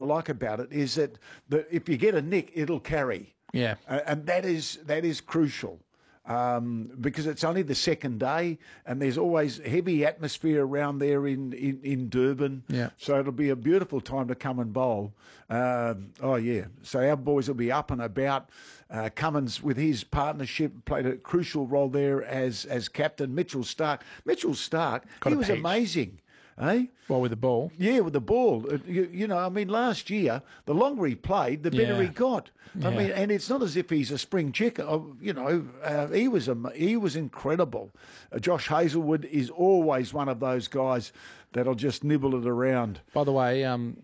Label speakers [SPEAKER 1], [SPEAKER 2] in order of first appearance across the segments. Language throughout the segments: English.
[SPEAKER 1] like about it is that if you get a nick, it'll carry.
[SPEAKER 2] Yeah.
[SPEAKER 1] And that is crucial. Because it's only the second day, and there's always heavy atmosphere around there in Durban.
[SPEAKER 2] Yeah.
[SPEAKER 1] So it'll be a beautiful time to come and bowl. So our boys will be up and about. Cummins, with his partnership, played a crucial role there as captain. Mitchell Stark, he was amazing. Eh?
[SPEAKER 2] Well, with the ball.
[SPEAKER 1] Yeah, with the ball. Last year, the longer he played, the better he got. I mean, and it's not as if he's a spring chicken. He was incredible. Josh Hazelwood is always one of those guys that'll just nibble it around.
[SPEAKER 2] By the way,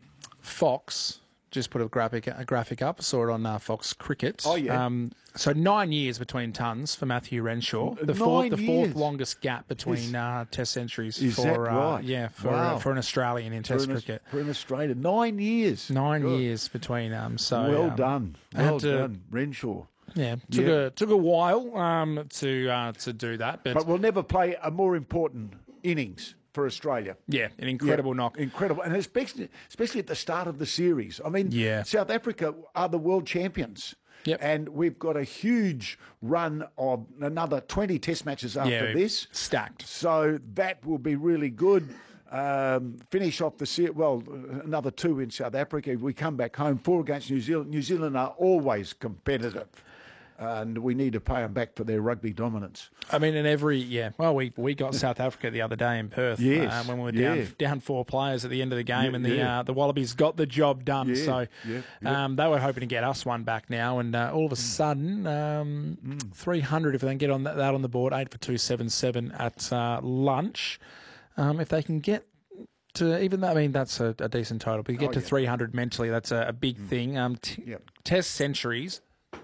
[SPEAKER 2] Fox just put a graphic up. Saw it on Fox Cricket.
[SPEAKER 1] Oh, yeah.
[SPEAKER 2] So 9 years between tons for Matthew Renshaw. The fourth longest gap between Test centuries.
[SPEAKER 1] Is that right?
[SPEAKER 2] Yeah, for an Australian in Test cricket.
[SPEAKER 1] For an Australian, 9 years.
[SPEAKER 2] 9 years between
[SPEAKER 1] well done, Renshaw.
[SPEAKER 2] Yeah, took a while to do that,
[SPEAKER 1] but we'll never play a more important innings for Australia.
[SPEAKER 2] Yeah, an incredible knock.
[SPEAKER 1] Incredible. And especially at the start of the series. I mean, South Africa are the world champions.
[SPEAKER 2] Yep.
[SPEAKER 1] And we've got a huge run of another 20 test matches after this.
[SPEAKER 2] Stacked.
[SPEAKER 1] So that will be really good. Finish off the series. Well, another 2 in South Africa. We come back home, 4 against New Zealand. New Zealand are always competitive. And we need to pay them back for their rugby dominance.
[SPEAKER 2] I mean, we got South Africa the other day in Perth.
[SPEAKER 1] Yes.
[SPEAKER 2] When we were down 4 players at the end of the game, and the Wallabies got the job done. They were hoping to get us one back now, and all of a sudden, 300 if they can get on that on the board, 8 for 277 at lunch. If they can get to even though, I mean, that's a decent total, but you get to 300 mentally, that's a big thing. Test centuries.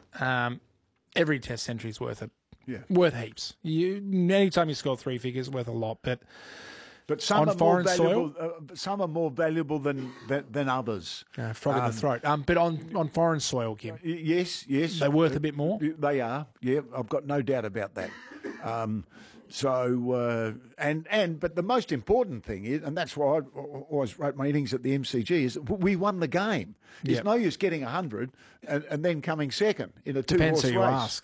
[SPEAKER 2] Every Test century is worth it. Yeah, worth heaps. Anytime you score 3 figures, worth a lot. But
[SPEAKER 1] some
[SPEAKER 2] on
[SPEAKER 1] are
[SPEAKER 2] foreign
[SPEAKER 1] more valuable.
[SPEAKER 2] soil,
[SPEAKER 1] some are more valuable than others.
[SPEAKER 2] Frog in the throat. But on foreign soil, Kim.
[SPEAKER 1] Yes,
[SPEAKER 2] they're worth a bit more.
[SPEAKER 1] They are. Yeah, I've got no doubt about that. But the most important thing is, and that's why I always wrote my innings at the MCG, is we won the game. It's no use getting 100 and then coming second in a 2-horse race.
[SPEAKER 2] Depends who you ask.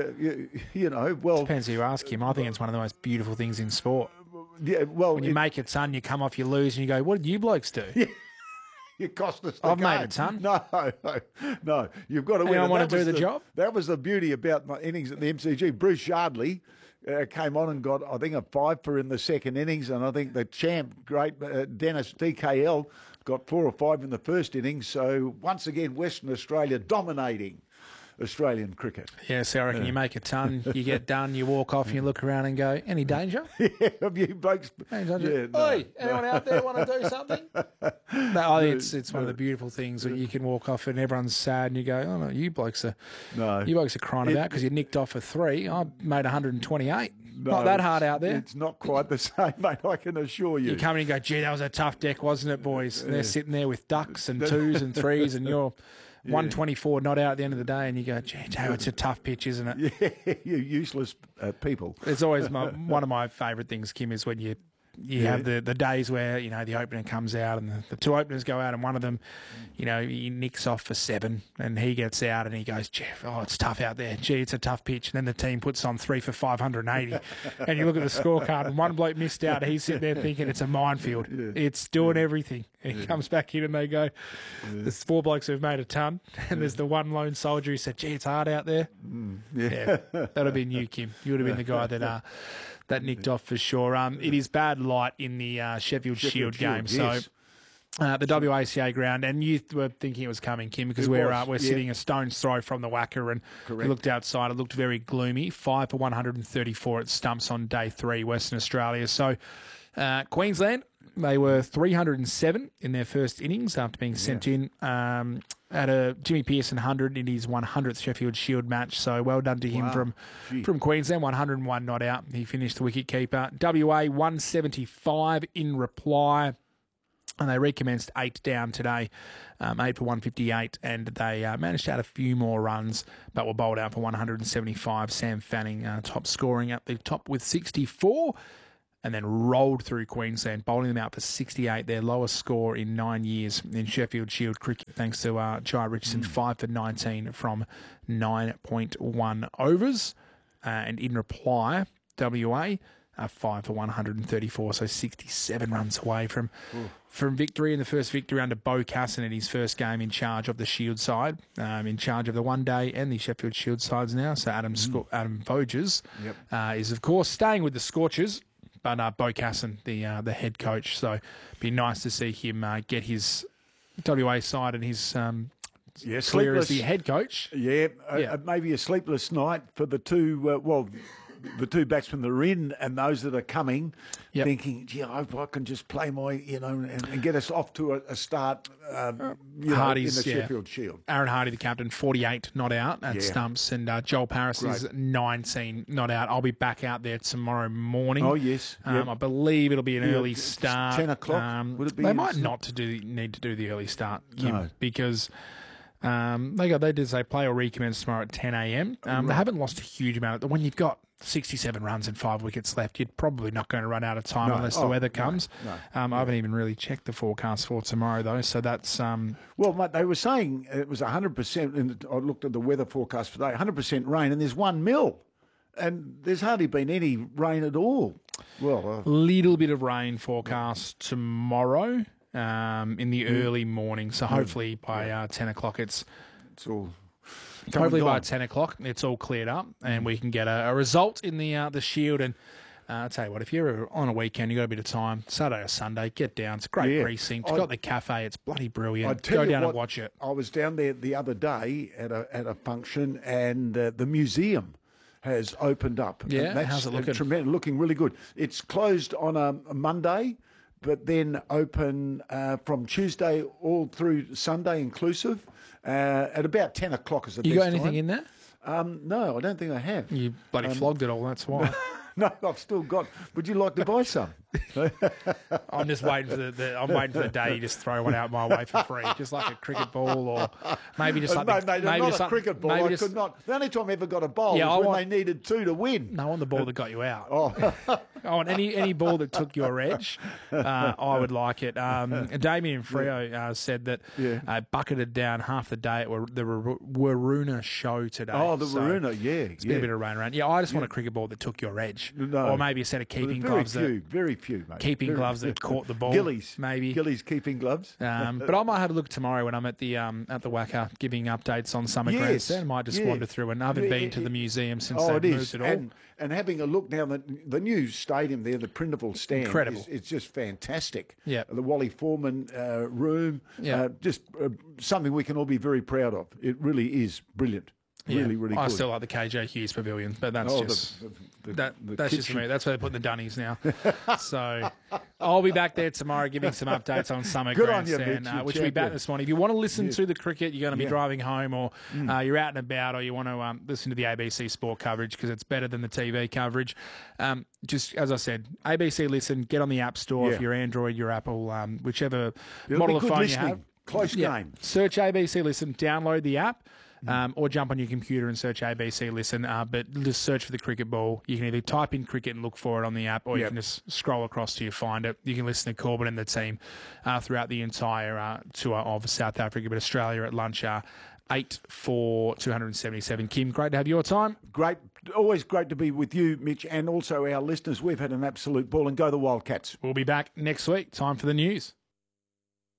[SPEAKER 1] Depends
[SPEAKER 2] who you ask, Kim. I think it's one of the most beautiful things in sport.
[SPEAKER 1] Yeah, well,
[SPEAKER 2] when you make a ton, you come off, you lose, and you go, "What did you blokes do?"
[SPEAKER 1] Yeah. You cost us the
[SPEAKER 2] I've
[SPEAKER 1] game.
[SPEAKER 2] made a ton.
[SPEAKER 1] No. You've got to win.
[SPEAKER 2] Anyone want to do the job?
[SPEAKER 1] That was the beauty about my innings at the MCG. Bruce Yardley came on and got, I think, a 5 in the second innings, and I think the champ, great Dennis DKL, got 4 or 5 in the first innings. So once again, Western Australia dominating Australian cricket.
[SPEAKER 2] Yeah, so I reckon you make a ton, you get done, you walk off, and you look around and go, any danger?
[SPEAKER 1] Have you blokes?
[SPEAKER 2] Anyone out there want to do something? No, I think it's one of the beautiful things that you can walk off and everyone's sad and you go, oh no, you blokes are crying about because you nicked off a 3. I made 128.
[SPEAKER 1] No,
[SPEAKER 2] not that hard out there.
[SPEAKER 1] It's not quite the same, mate, I can assure you.
[SPEAKER 2] You come in and go, gee, that was a tough deck, wasn't it, boys? And they're sitting there with ducks and 2s and 3s and you're 124 not out at the end of the day, and you go, gee, Joe, it's a tough pitch, isn't it?
[SPEAKER 1] Yeah, you useless people.
[SPEAKER 2] It's always one of my favourite things, Kim, is when you have the days where, the opener comes out and the 2 openers go out and one of them, he nicks off for 7 and he gets out and he goes, Jeff, it's tough out there. Gee, it's a tough pitch. And then the team puts on 3 for 580 and you look at the scorecard and one bloke missed out and he's sitting there thinking it's a minefield. Yeah. It's doing everything. And he comes back in and they go, there's 4 blokes who've made a ton and there's the one lone soldier who said, gee, it's hard out there. That would have been you, Kim. You would have been the guy that nicked off for sure. It is bad light in the Sheffield Shield game.
[SPEAKER 1] Yes.
[SPEAKER 2] So the WACA ground, and you were thinking it was coming, Kim, because we're sitting a stone's throw from the WACA, and we looked outside. It looked very gloomy. 5 for 134 at stumps on day 3, Western Australia. So Queensland, they were 307 in their first innings after being sent in. At a Jimmy Pearson 100 in his 100th Sheffield Shield match. So well done to him from Queensland. 101 not out. He finished the wicket keeper. WA 175 in reply. And they recommenced 8 down today, 8 for 158, and they managed to add a few more runs, but were bowled out for 175. Sam Fanning top scoring at the top with 64. and then rolled through Queensland, bowling them out for 68, their lowest score in 9 years in Sheffield Shield cricket, thanks to Jai Richardson, 5 for 19 from 9.1 overs. And in reply, WA, 5 for 134, so 67 runs away from victory, and the first victory under Bo Casson in his first game in charge of the Shield side, in charge of the One Day and the Sheffield Shield sides now. So Adam Voges is, of course, staying with the Scorchers, but Bo Casson, the head coach. So it'd be nice to see him get his WA side and his clear as the head coach.
[SPEAKER 1] Maybe a sleepless night for the two, the two batsmen that are in and those that are coming, thinking, gee, I hope I can just play my, and get us off to a start,
[SPEAKER 2] Hardy's,
[SPEAKER 1] in the Sheffield Shield.
[SPEAKER 2] Aaron Hardy, the captain, 48 not out at stumps, and Joel Paris is 19 not out. I'll be back out there tomorrow morning.
[SPEAKER 1] Oh, yes.
[SPEAKER 2] I believe it'll be an early start.
[SPEAKER 1] 10 o'clock, would it be?
[SPEAKER 2] They might not need to do the early start, Kim, because... they did say play or recommence tomorrow at 10 a.m. They haven't lost a huge amount. When you've got 67 runs and 5 wickets left, you're probably not going to run out of time unless the weather comes. I haven't even really checked the forecast for tomorrow, though, so that's...
[SPEAKER 1] Well, mate, they were saying it was 100%, and I looked at the weather forecast today, 100% rain, and there's 1 mil, and there's hardly been any rain at all. Well,
[SPEAKER 2] little bit of rain forecast tomorrow. In the early morning, so hopefully by 10 o'clock it's
[SPEAKER 1] all.
[SPEAKER 2] Hopefully by 10 o'clock it's all cleared up, and we can get a result in the Shield. And I'll tell you what, if you're on a weekend, you got a bit of time, Saturday or Sunday, get down. It's a great precinct. You've got the cafe. It's bloody brilliant. Go down and watch it.
[SPEAKER 1] I was down there the other day at a function, and the museum has opened up.
[SPEAKER 2] Yeah, how's it looking?
[SPEAKER 1] Tremendous, looking really good. It's closed on a Monday, but then open from Tuesday all through Sunday inclusive at about 10 o'clock is the best time.
[SPEAKER 2] You got anything in there?
[SPEAKER 1] No, I don't think I have.
[SPEAKER 2] You bloody flogged it all, that's why.
[SPEAKER 1] No, I've still got. Would you like to buy some?
[SPEAKER 2] I'm just waiting for the day you just throw one out my way for free, just like a cricket ball, or maybe just something.
[SPEAKER 1] No, maybe not a cricket ball. I could not. The only time I ever got a bowl was when they needed 2 to win.
[SPEAKER 2] No, I want the ball that got you out. I want any ball that took your edge. I would like it. Damien Freo said that bucketed down half the day at the Waruna show today.
[SPEAKER 1] Oh, the Waruna,
[SPEAKER 2] It's been a bit of rain around. Yeah, I just want a cricket ball that took your edge. Or maybe a set of keeping gloves.
[SPEAKER 1] Very few, mate.
[SPEAKER 2] Keeping gloves that caught the ball.
[SPEAKER 1] Gillies.
[SPEAKER 2] Maybe.
[SPEAKER 1] Gillies keeping gloves.
[SPEAKER 2] But I might have a look tomorrow when I'm at the WACA giving updates on Summer Grandstand. I might just wander through, and I haven't been to the museum since they've moved it all.
[SPEAKER 1] And having a look now, the new stadium there, the Prindiville stand,
[SPEAKER 2] incredible.
[SPEAKER 1] It's just fantastic.
[SPEAKER 2] Yeah.
[SPEAKER 1] The Wally Foreman room, just something we can all be very proud of. It really is brilliant. Really, really good.
[SPEAKER 2] I still like the KJ Hughes Pavilion, but that's that's just me. That's where they're putting the dunnies now. So I'll be back there tomorrow giving some updates on Summer Grandstand, which will be back this morning. If you want to listen to the cricket, you're going to be driving home, or you're out and about, or you want to listen to the ABC Sport coverage because it's better than the TV coverage. Just as I said, ABC Listen, get on the App Store if you're Android, your Apple, whichever model of phone you have.
[SPEAKER 1] Close game.
[SPEAKER 2] Search ABC Listen, download the app. Or jump on your computer and search ABC Listen, but just search for the cricket ball. You can either type in cricket and look for it on the app, or you can just scroll across till you find it. You can listen to Corbin and the team throughout the entire tour of South Africa, but Australia at lunch 8 for 277. Kim, great to have your time.
[SPEAKER 1] Great. Always great to be with you, Mitch, and also our listeners. We've had an absolute ball, and go the Wildcats.
[SPEAKER 2] We'll be back next week. Time for the news.